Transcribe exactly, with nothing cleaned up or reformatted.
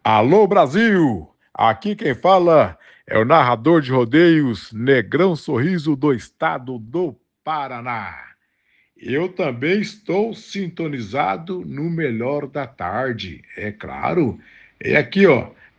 Alô Brasil! Aqui quem fala é o narrador de rodeios Negrão Sorriso do estado do Paraná. Eu também estou sintonizado no Melhor da Tarde, é claro. É aqui, ó,